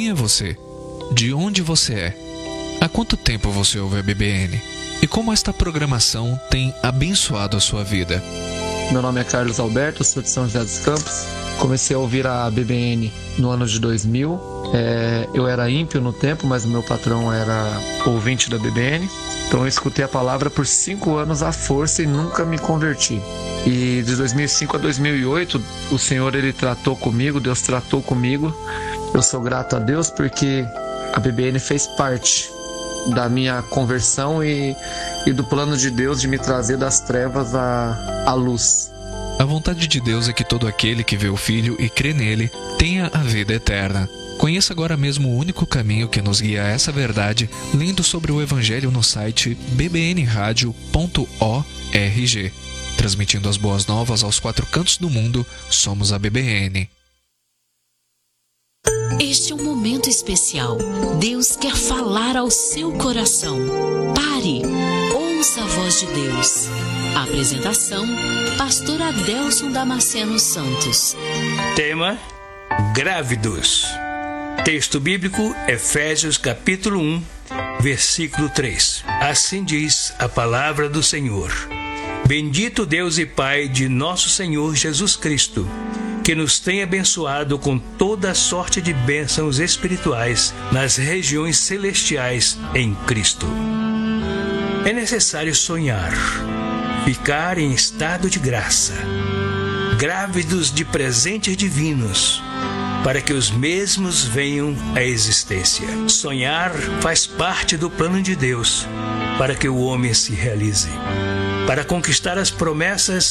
Quem é você? De onde você é? Há quanto tempo você ouve a BBN? E como esta programação tem abençoado a sua vida? Meu nome é Carlos Alberto, sou de São José dos Campos. Comecei a ouvir a BBN no ano de 2000. Eu era ímpio no tempo, mas o meu patrão era ouvinte da BBN. Então eu escutei a palavra por 5 anos à força e nunca me converti. E de 2005 a 2008, o Senhor ele tratou comigo, Deus tratou comigo. Eu sou grato a Deus porque a BBN fez parte da minha conversão e do plano de Deus de me trazer das trevas à luz. A vontade de Deus é que todo aquele que vê o Filho e crê nele tenha a vida eterna. Conheça agora mesmo o único caminho que nos guia a essa verdade, lendo sobre o Evangelho no site bbnradio.org. Transmitindo as boas novas aos 4 cantos do mundo, somos a BBN. Este é um momento especial. Deus quer falar ao seu coração. Pare, ouça a voz de Deus. A apresentação, Pastor Adelson Damasceno Santos. Tema: Grávidos. Texto bíblico, Efésios capítulo 1, versículo 3. Assim diz a palavra do Senhor. Bendito Deus e Pai de nosso Senhor Jesus Cristo, que nos tem abençoado com toda sorte de bênçãos espirituais nas regiões celestiais em Cristo. É necessário sonhar, ficar em estado de graça, grávidos de presentes divinos, para que os mesmos venham à existência. Sonhar faz parte do plano de Deus para que o homem se realize. Para conquistar as promessas